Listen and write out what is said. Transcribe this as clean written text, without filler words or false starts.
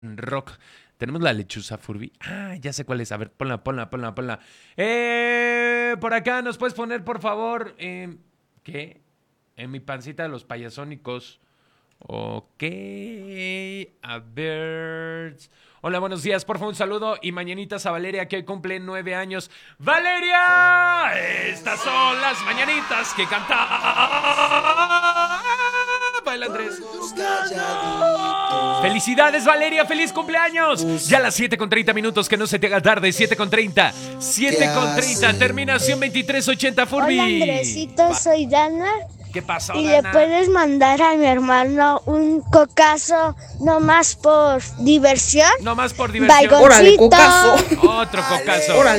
rock. Tenemos la lechuza Furby. Ah, ya sé cuál es. A ver, ponla. Por acá, ¿nos puedes poner, por favor? ¿Qué? En mi pancita de los payasónicos. Ok. A ver. Hola, buenos días. Por favor, un saludo y mañanitas a Valeria, que hoy cumple 9 años. ¡Valeria! Estas son las mañanitas que canta. Baila Andrés. ¡Felicidades, Valeria! ¡Feliz cumpleaños! Ya a las 7:30, que no se te haga tarde. 7:30. 7:30. Terminación 2380, Furby. Hola, Andresito, soy Dana. ¿Qué pasó, Y Dana? le puedes mandar a mi hermano un cocazo, nomás por diversión. No más por diversión. Baigoncito. ¡Órale, cocazo! Otro cocazo. ¡Órale!